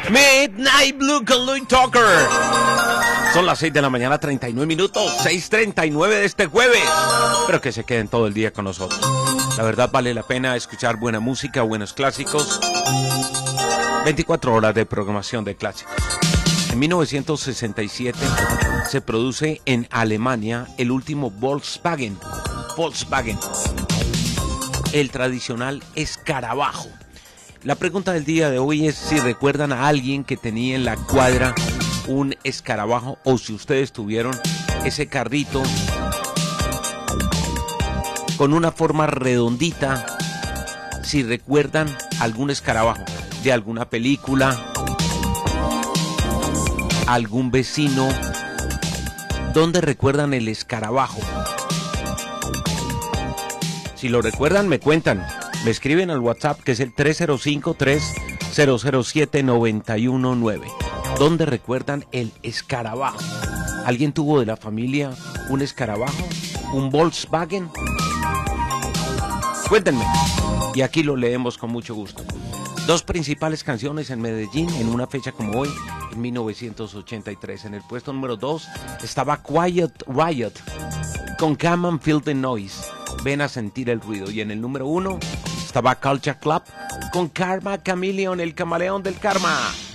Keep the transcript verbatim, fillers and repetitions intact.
Midnight Blue con Louis Tucker. Son las seis de la mañana, treinta y nueve minutos, seis treinta y nueve de este jueves. Espero que se queden todo el día con nosotros. La verdad vale la pena escuchar buena música, buenos clásicos. veinticuatro horas de programación de clásicos. En mil novecientos sesenta y siete se produce en Alemania el último Volkswagen. Volkswagen. El tradicional escarabajo. La pregunta del día de hoy es si recuerdan a alguien que tenía en la cuadra un escarabajo o si ustedes tuvieron ese carrito con una forma redondita, si recuerdan algún escarabajo de alguna película, algún vecino. ¿Dónde recuerdan el escarabajo? Si lo recuerdan, me cuentan. Me escriben al WhatsApp, que es el tres cero cinco, tres cero cero siete, nueve uno nueve. ¿Dónde recuerdan el escarabajo? ¿Alguien tuvo de la familia un escarabajo? ¿Un Volkswagen? Cuéntenme. Y aquí lo leemos con mucho gusto. Dos principales canciones en Medellín en una fecha como hoy, en mil novecientos ochenta y tres. En el puesto número dos estaba Quiet Riot con Come and Feel the Noise. Ven a sentir el ruido. Y en el número uno estaba Culture Club con Karma Chameleon, el camaleón del karma.